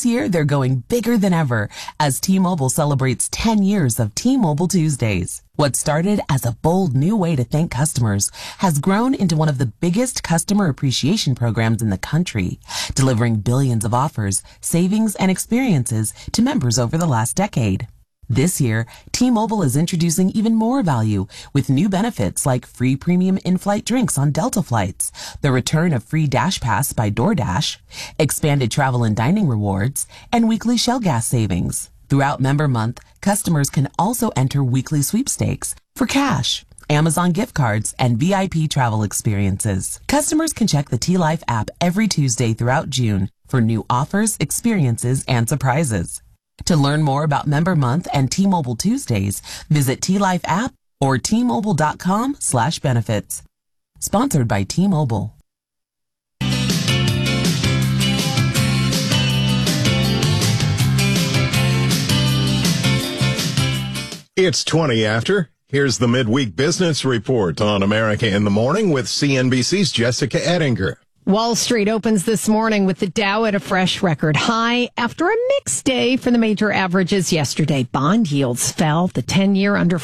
This year, they're going bigger than ever as T-Mobile celebrates 10 years of T-Mobile Tuesdays. What started as a bold new way to thank customers has grown into one of the biggest customer appreciation programs in the country, delivering billions of offers, savings, and experiences to members over the last decade. This year, T-Mobile is introducing even more value with new benefits like free premium in-flight drinks on Delta flights, the return of free Dash Pass by DoorDash, expanded travel and dining rewards, and weekly Shell gas savings. Throughout Member Month, customers can also enter weekly sweepstakes for cash, Amazon gift cards, and VIP travel experiences. Customers can check the T-Life app every Tuesday throughout June for new offers, experiences, and surprises. To learn more about Member Month and T-Mobile Tuesdays, visit T-Life app or T-Mobile.com/benefits. Sponsored by T-Mobile. It's 20 after. Here's the midweek business report on America in the Morning with CNBC's Jessica Ettinger. Wall Street opens this morning with the Dow at a fresh record high after a mixed day for the major averages yesterday. Bond yields fell, the 10-year under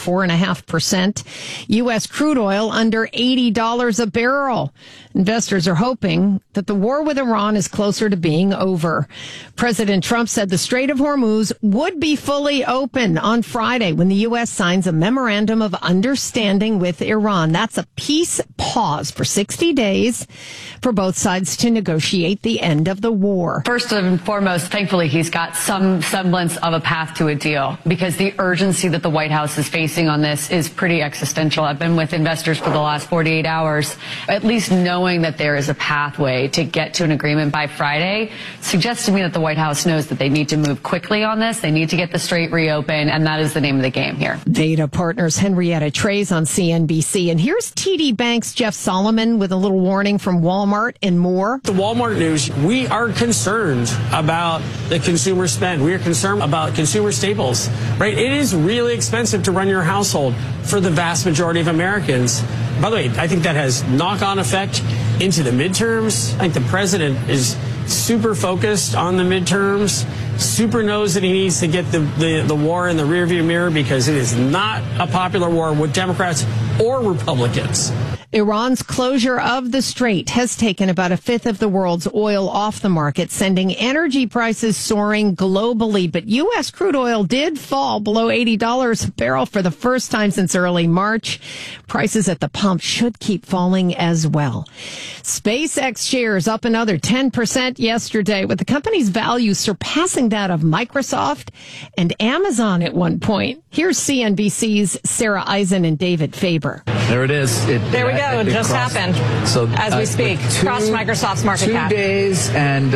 4.5%. U.S. crude oil under $80 a barrel. Investors are hoping that the war with Iran is closer to being over. President Trump said the Strait of Hormuz would be fully open on Friday when the U.S. signs a memorandum of understanding with Iran. That's a peace pause for 60 days for both sides to negotiate the end of the war. First and foremost, thankfully, he's got some semblance of a path to a deal because the urgency that the White House is facing on this is pretty existential. I've been with investors for the last 48 hours. At least knowing that there is a pathway to get to an agreement by Friday suggests to me that the White House knows that they need to move quickly on this. They need to get the strait reopened, and that is the name of the game here. Veda Partners' Henrietta Trey's on CNBC. And here's TD Bank's Jeff Solomon with a little warning from Walmart and more. The Walmart news, we are concerned about the consumer spend. We are concerned about consumer staples, right? It is really expensive to run your household for the vast majority of Americans. By the way, I think that has knock-on effect into the midterms. I think the president is super focused on the midterms, super knows that he needs to get the war in the rearview mirror because it is not a popular war with Democrats or Republicans. Iran's closure of the strait has taken about a fifth of the world's oil off the market, sending energy prices soaring globally. But U.S. crude oil did fall below $80 a barrel for the first time since early March. Prices at the pump should keep falling as well. SpaceX shares up another 10% yesterday, with the company's value surpassing that of Microsoft and Amazon at one point. Here's CNBC's Sarah Eisen and David Faber. There it is. There we go. It just happened. So as we speak, crossed Microsoft's market cap. 2 days and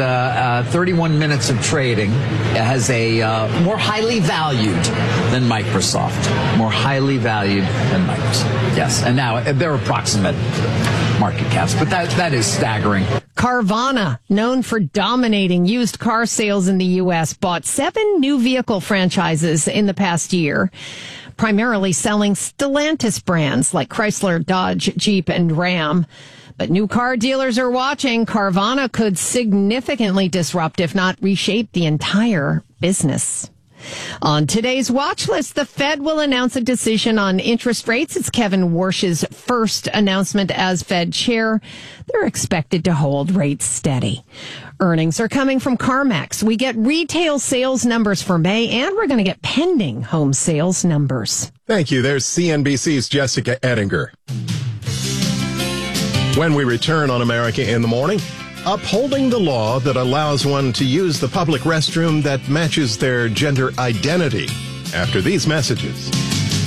31 minutes of trading. It has a more highly valued than Microsoft. More highly valued than Microsoft. Yes. And now they're approximate market caps, but that is staggering. Carvana, known for dominating used car sales in the U.S., bought 7 new vehicle franchises in the past year, primarily selling Stellantis brands like Chrysler, Dodge, Jeep, and Ram. But new car dealers are watching. Carvana could significantly disrupt, if not reshape, the entire business. On today's watch list, the Fed will announce a decision on interest rates. It's Kevin Warsh's first announcement as Fed chair. They're expected to hold rates steady. Earnings are coming from CarMax. We get retail sales numbers for May, and we're going to get pending home sales numbers. Thank you. There's CNBC's Jessica Ettinger. When we return on America in the Morning, upholding the law that allows one to use the public restroom that matches their gender identity. After these messages.